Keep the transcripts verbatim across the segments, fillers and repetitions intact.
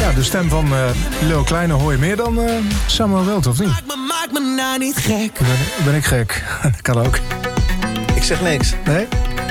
Ja, de stem van uh, Leo Kleine hoor je meer dan uh, Samuel Welt, of niet? Maak me, maak me nou niet gek. Ben, ben ik gek? Dat kan ook. Ik zeg niks. Nee?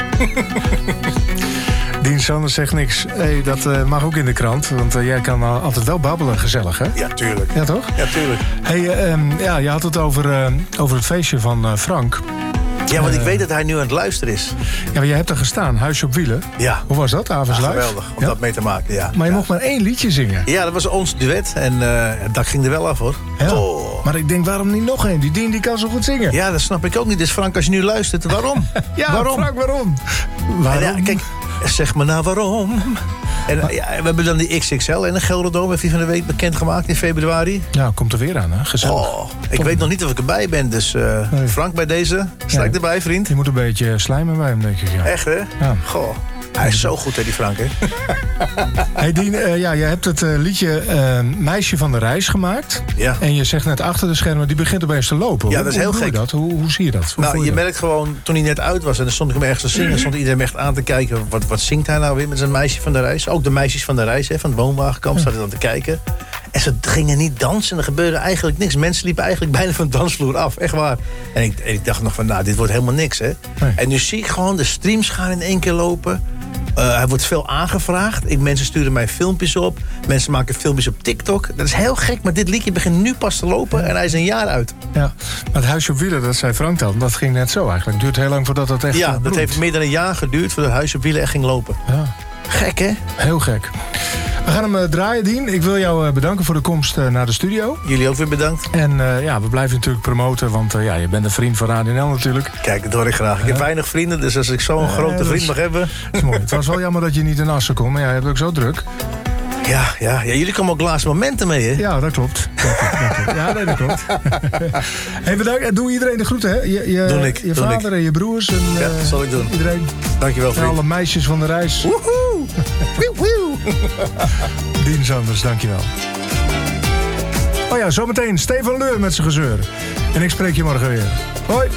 Dien Sanders zegt niks. Hey, dat uh, mag ook in de krant, want uh, jij kan uh, altijd wel babbelen, gezellig, hè? Ja, tuurlijk. Ja, toch? Ja, tuurlijk. Hey, uh, um, ja, je had het over, uh, over het feestje van uh, Frank. Ja, want uh, ik weet dat hij nu aan het luisteren is. Ja, maar jij hebt er gestaan, Huisje op Wielen. Ja. Hoe was dat, Avonds Ja, Live? geweldig, om ja? dat mee te maken, ja. Maar je ja. mocht maar één liedje zingen. Ja, dat was ons duet en uh, dat ging er wel af, hoor. Ja. Oh. Maar ik denk, waarom niet nog één? Die Dien die kan zo goed zingen. Ja, dat snap ik ook niet. Dus Frank, als je nu luistert, waarom? Ja, waarom? Frank, waarom? Waarom? Ja, kijk, zeg maar nou waarom. En ja, we hebben dan die X X L en de Gelderdoom, heeft die van de week bekendgemaakt in februari. Ja, komt er weer aan, hè? Gezellig. Oh, ik weet nog niet of ik erbij ben, dus uh, nee. Frank, bij deze, sta ik ja, erbij, vriend. Je moet een beetje slijmen bij hem, denk ik. Ja. Echt, hè? Ja. Goh, hij is zo goed, hè, die Frank, hè? Hey Dien, uh, ja, je hebt het uh, liedje uh, Meisje van de Reis gemaakt. Ja. En je zegt net achter de schermen, die begint opeens te lopen. Ja, hoe, dat is heel hoe gek. Doe je dat? Hoe, hoe zie je dat? Hoe Nou, je, je dat? merkt gewoon, toen hij net uit was en dan stond ik hem ergens te zingen, stond iedereen me echt aan te kijken. Wat, wat zingt hij nou weer met zijn Meisje van de Reis? Ook de meisjes van de Reis, hè, van het woonwagenkamp, ja. Zaten dan te kijken. En ze gingen niet dansen en er gebeurde eigenlijk niks. Mensen liepen eigenlijk bijna van de dansvloer af, echt waar. En ik, en ik dacht nog van, nou, dit wordt helemaal niks, hè. Nee. En nu zie ik gewoon, de streams gaan in één keer lopen. Uh, hij wordt veel aangevraagd. Ik, mensen sturen mij filmpjes op. Mensen maken filmpjes op TikTok. Dat is heel gek, maar dit liedje begint nu pas te lopen. En hij is een jaar uit. Ja, maar het Huisje op Wielen, dat zei Frank dan. Dat ging net zo eigenlijk. Het duurt heel lang voordat dat echt Ja, bloedt. dat heeft meer dan een jaar geduurd voordat het Huisje op Wielen echt ging lopen. Ja. Gek, hè? Heel gek. We gaan hem uh, draaien, Dien. Ik wil jou uh, bedanken voor de komst uh, naar de studio. Jullie ook weer bedankt. En uh, ja, we blijven natuurlijk promoten, want uh, ja, je bent een vriend van Radio N L natuurlijk. Kijk, dat hoor ik graag. Ik heb ja. weinig vrienden, dus als ik zo'n uh, grote vriend mag hebben... Dat is mooi. Het was wel jammer dat je niet in Assen kon, maar ja, je hebt ook zo druk. Ja, ja, ja, jullie komen ook laatste momenten mee, hè? Ja, dat klopt. Dat klopt, dat klopt. Ja, nee, dat klopt. Hey, bedankt. Doe iedereen de groeten, hè? Je, je, doe ik, je doe vader ik. en je broers. En, ja, dat zal ik doen. Iedereen. Dankjewel, vriend. En alle meisjes van de reis. Woehoe! Dien Sanders, dankjewel. Oh ja, zometeen Stefan Leur met zijn gezeur. En ik spreek je morgen weer. Hoi.